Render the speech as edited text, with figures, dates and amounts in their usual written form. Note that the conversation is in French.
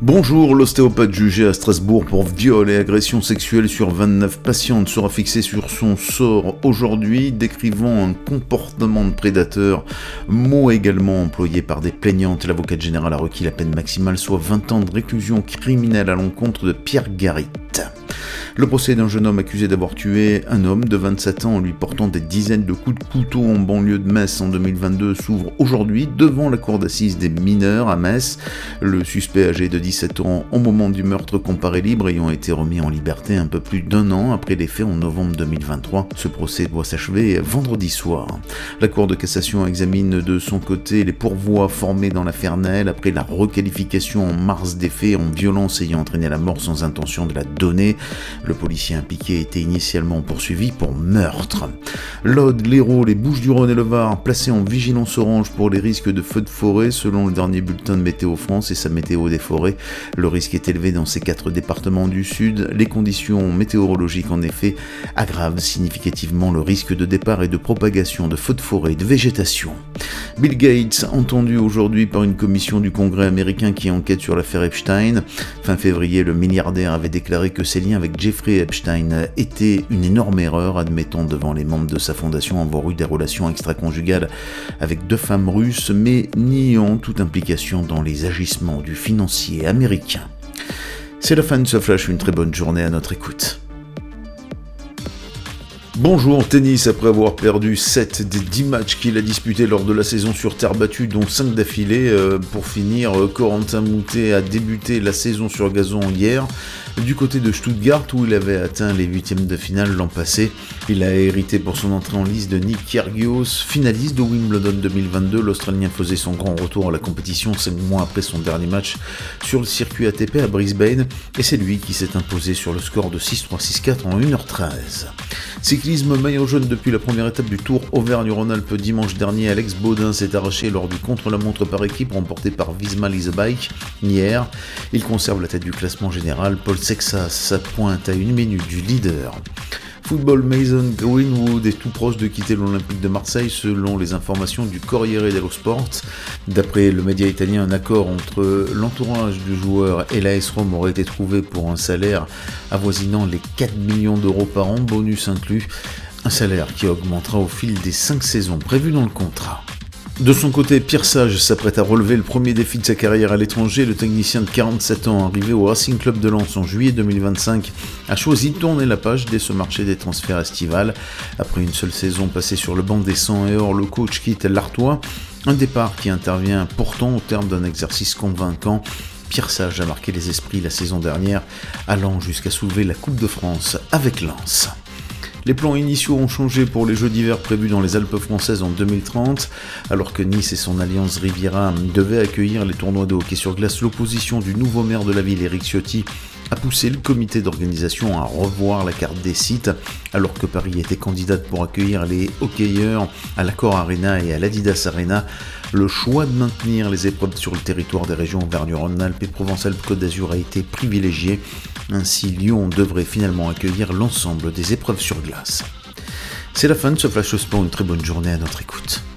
Bonjour, l'ostéopathe jugé à Strasbourg pour viol et agression sexuelle sur 29 patientes sera fixé sur son sort aujourd'hui, décrivant un comportement de prédateur, mot également employé par des plaignantes. L'avocate générale a requis la peine maximale, soit 20 ans de réclusion criminelle à l'encontre de Pierre Garit. Le procès d'un jeune homme accusé d'avoir tué un homme de 27 ans en lui portant des dizaines de coups de couteau en banlieue de Metz en 2022 s'ouvre aujourd'hui devant la cour d'assises des mineurs à Metz. Le suspect âgé de 17 ans au moment du meurtre comparé libre ayant été remis en liberté un peu plus d'un an après les faits en novembre 2023. Ce procès doit s'achever vendredi soir. La cour de cassation examine de son côté les pourvois formés dans l'affaire Naël après la requalification en mars des faits en violence ayant entraîné la mort sans intention de la donner. Le policier impliqué était initialement poursuivi pour meurtre. L'Aude, l'Hérault, les Bouches-du-Rhône et le Var placés en vigilance orange pour les risques de feux de forêt selon le dernier bulletin de Météo France et sa météo des forêts. Le risque est élevé dans ces 4 départements du Sud. Les conditions météorologiques en effet aggravent significativement le risque de départ et de propagation de feux de forêt et de végétation. Bill Gates, entendu aujourd'hui par une commission du Congrès américain qui enquête sur l'affaire Epstein. Fin février, le milliardaire avait déclaré que ses liens avec Jeffrey Epstein étaient une énorme erreur, admettant devant les membres de sa fondation avoir eu des relations extra-conjugales avec 2 femmes russes, mais niant toute implication dans les agissements du financier américain. C'est la fin de ce flash, une très bonne journée à notre écoute. Bonjour, tennis, après avoir perdu 7 des 10 matchs qu'il a disputés lors de la saison sur terre battue, dont 5 d'affilée. Pour finir, Corentin Moutet a débuté la saison sur gazon hier, du côté de Stuttgart où il avait atteint les 8e de finale l'an passé. Il a hérité pour son entrée en lice de Nick Kyrgios, finaliste de Wimbledon 2022. L'Australien faisait son grand retour à la compétition 5 mois après son dernier match sur le circuit ATP à Brisbane, et c'est lui qui s'est imposé sur le score de 6-3, 6-4 en 1h13. Cyclisme maillot jaune depuis la première étape du Tour Auvergne-Rhône-Alpes dimanche dernier. Alex Baudin s'est arraché lors du contre-la-montre par équipe remporté par Visma Leasebike hier. Il conserve la tête du classement général. Paul Sexas pointe à 1 minute du leader. Football, Mason Greenwood est tout proche de quitter l'Olympique de Marseille selon les informations du Corriere dello Sport. D'après le média italien, un accord entre l'entourage du joueur et l'AS Rome aurait été trouvé pour un salaire avoisinant les 4 millions d'euros par an, bonus inclus. Un salaire qui augmentera au fil des 5 saisons prévues dans le contrat. De son côté, Pierre Sage s'apprête à relever le premier défi de sa carrière à l'étranger. Le technicien de 47 ans, arrivé au Racing Club de Lens en juillet 2025, a choisi de tourner la page dès ce marché des transferts estivales. Après une seule saison passée sur le banc des 100 et or, le coach quitte l'Artois. Un départ qui intervient pourtant au terme d'un exercice convaincant. Pierre Sage a marqué les esprits la saison dernière, allant jusqu'à soulever la Coupe de France avec Lens. Les plans initiaux ont changé pour les Jeux d'hiver prévus dans les Alpes françaises en 2030. Alors que Nice et son alliance Riviera devaient accueillir les tournois de hockey sur glace, l'opposition du nouveau maire de la ville, Éric Ciotti, a poussé le comité d'organisation à revoir la carte des sites, alors que Paris était candidate pour accueillir les hockeyeurs à l'Accor Arena et à l'Adidas Arena. Le choix de maintenir les épreuves sur le territoire des régions Auvergne-Rhône-Alpes et Provence-Alpes-Côte d'Azur a été privilégié. Ainsi, Lyon devrait finalement accueillir l'ensemble des épreuves sur glace. C'est la fin de ce Flash Sport, une très bonne journée à notre écoute.